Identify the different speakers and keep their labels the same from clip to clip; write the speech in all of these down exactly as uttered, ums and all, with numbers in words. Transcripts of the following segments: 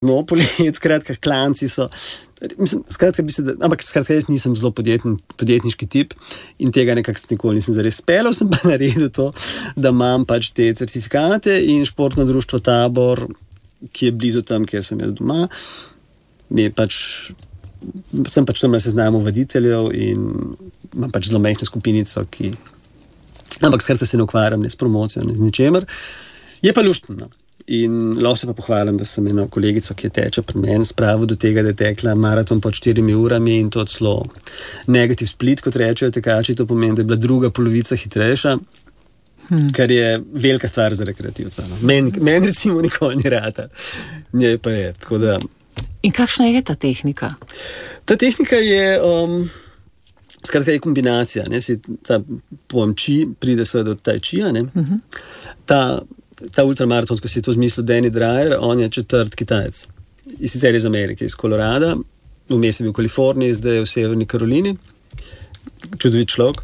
Speaker 1: monopoli, skratka, klanci so. Mislim, skratka, bi se, da, ampak skratka, jaz nisem zelo podjetn, podjetniški tip in tega nekako nikoli nisem zares spelal, sem pa naredil to, da imam pač te certifikate in športno društvo Tabor, ki je blizu tam, kjer sem jaz doma, mi je pač, sem pač tam na seznamu vaditeljev in imam pač zelo majhno skupinico, ki, ampak skratka se ne ukvarjam ne s promocijo, ne z ničemer. Je pa luštno. In lahko se pa pohvalim, da sem eno kolegico, ki je teče pri meni, spravil do tega, da je tekla maraton pod štirimi urami in to celo negativ split, kot rečejo tekači, to pomeni, da je bila druga polovica hitrejša, hmm. kar je velika stvar za rekreativca. No. Meni men recimo nikoli ni rata. Njej pa je, tako da...
Speaker 2: In kakšna je ta tehnika?
Speaker 1: Ta tehnika je... Um, Skratka, je kombinacija. Ne? Si ta pojem či pride seveda od tai čija. Uh-huh. Ta Ta ultramaratonsko si to zmislil Danny Dreyer, on je četrt Kitajec. In sicer iz Amerike, iz Kolorada, vmes je bil v Kaliforniji, zdaj je v Severni Karolini. Čudovit človek.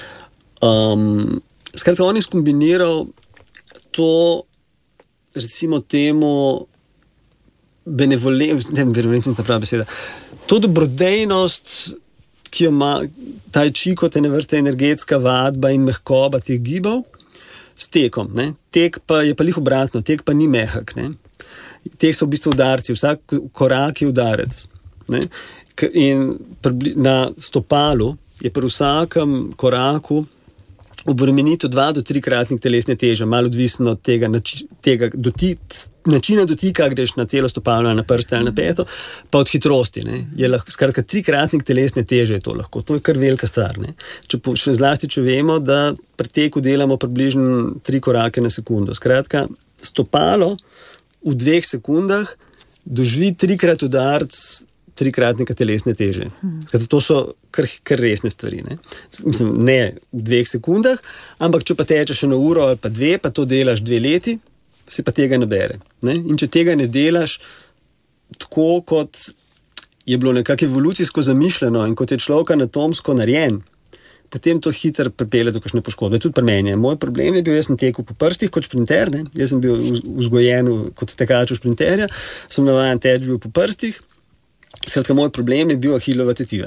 Speaker 1: Um, skratka, on je skombiniral to, recimo temu, benevolentnost, ne, benevolentnost je ta prava beseda, to dobrodejnost, ki jo ima tai či kot ene vrste energetska vadba in mehkoba teh gibov, s tekom. Ne? Tek pa je pa lih obratno, tek pa ni mehak. Ne? Tek so v bistvu udarci, vsak korak je udarec. Ne? In na stopalu je pri vsakem koraku obremenitev dva do trikratnik telesne teže, malo odvisno od tega, nači, tega doti, načina dotika, greš na celo stopalo, na prste ali na peto, pa od hitrosti. Ne? Je lahko, skratka, trikratnik telesne teže je to lahko. To je kar velika stvar. Ne? Če, še zlasti, če vemo, da pri teku delamo približno tri korake na sekundo. Skratka, stopalo v dveh sekundah doživi trikrat udarc trikratnika telesne teže. Skratka, to so kar, kar resne stvari. Ne? Mislim, ne v dveh sekundah, ampak če pa tečeš eno uro ali pa dve, pa to delaš dve leti, se pa tega ne bere. Ne? In če tega ne delaš tako, kot je bilo nekako evolucijsko zamišljeno in kot je človek anatomsko narejen, potem to hitro pripelje do kakšne poškodbe. Tudi pri meni. Moj problem je bil, jaz sem tekel po prstih kot šprinter, ne? Jaz sem bil vzgojen kot tekač v šprinterja, sem navajen teč bil po prstih. Skratka, moj problem je bil Ahilova tetiva.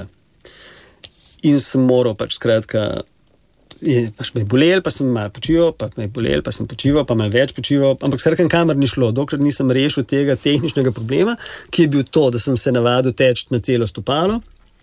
Speaker 1: In sem moral pač, skratka, je, pač me je bolel, pa sem malo počival, pa me je bolel, pa sem počival, pa malo več počival, ampak skratka, kamor ni šlo, dokler nisem rešil tega tehničnega problema, ki je bil to, da sem se navadil teči na celo stopalo.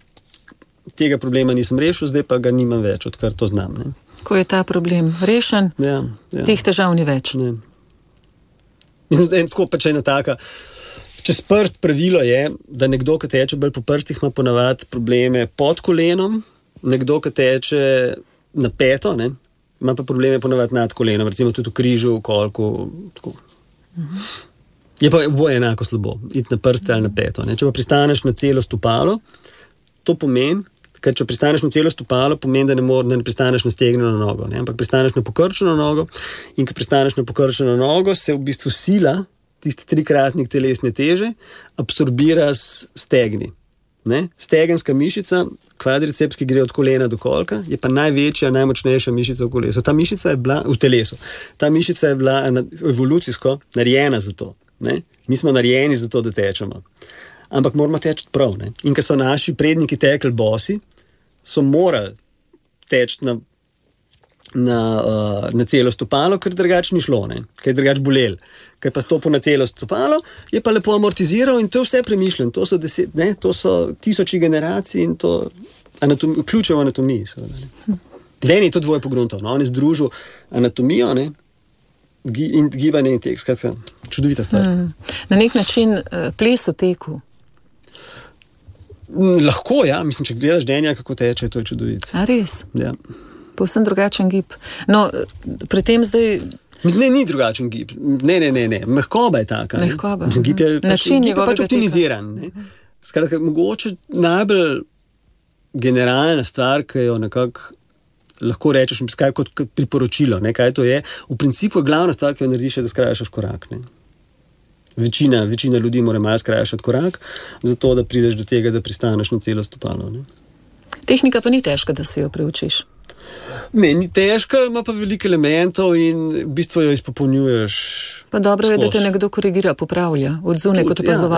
Speaker 1: Tega problema nisem rešil, zdaj pa ga nimam več, odkar to znam. Ne.
Speaker 2: Ko je ta problem rešen,
Speaker 1: ja, ja.
Speaker 2: Teh težav ni več.
Speaker 1: Ne. Mislim, da je tako pač ena taka. Čez prst pravilo je, da nekdo, ki teče bolj po prstih, ima ponavadi probleme pod kolenom, nekdo, ki teče na peto, ne, ima pa probleme ponavadi nad kolenom, recimo tudi v križu, v kolku. Tako. Uh-huh. Je pa boje enako slabo, iti na prste ali na peto. Ne. Če pa pristaneš na celo stopalo, to pomeni, ker če pristaneš na celo stopalo, pomeni, da ne, mor, da ne pristaneš na stegneno nogo, ne, ampak pristaneš na pokrčeno nogo in ko pristaneš na pokrčeno nogo, se v bistvu sila tisti trikratnik telesne teže, absorbira s stegni. Ne? Stegenska mišica, kvadriceps, ki gre od kolena do kolka, je pa največja, najmočnejša mišica v kolesu. Ta mišica je bila v telesu. Ta mišica je bila evolucijsko narejena za to. Ne? Mi smo narejeni za to, da tečemo. Ampak moramo teči prav. Ne? In ko so naši predniki tekli bosi, so morali teči na Na, uh, na celo stopalo, ker drugače ni šlo, ne? Ker je drugače bolel. Ker pa stopil na celo stopalo, je pa lepo amortiziral in to je vse premišljeno. To so, deset, ne? To so tisoči generacij in to anatomi, vključuje v anatomiji. Hm. Deni je to dvoje pogruntov. No? On je združil anatomijo, ne? Gi, in gibanje in tek. Skratka, čudovita stvar.
Speaker 2: Hmm. Na nek način uh, ples v teku.
Speaker 1: Mm, lahko, ja. Mislim, če gledaš Denija, kako teče, to je čudovit.
Speaker 2: A res?
Speaker 1: Ja.
Speaker 2: Povsem drugačen gib. No, pri tem zdaj...
Speaker 1: Ne, ni drugačen gib. Ne, ne, ne, ne. Mehkoba je taka.
Speaker 2: Mehkoba.
Speaker 1: Mislim, gib je pač,
Speaker 2: način
Speaker 1: gib je pač optimiziran. Ne? Skratka, mogoče najbolj generalna stvar, ki jo nekako lahko rečeš, kaj kot priporočilo, ne? Kaj to je. V principu je glavna stvar, ki jo narediš, je, da skrajšaš korak. Ne? Večina, večina ljudi mora malo skrajšati korak, zato da prideš do tega, da pristaneš na celo stopalo. Ne?
Speaker 2: Tehnika pa ni težka, da si jo preučiš.
Speaker 1: Ne, ni težka, ima pa veliko elementov in v bistvu jo izpopolnjuješ.
Speaker 2: Pa dobro je, da te nekdo korigira, popravlja, od zunaj kot opazovalec.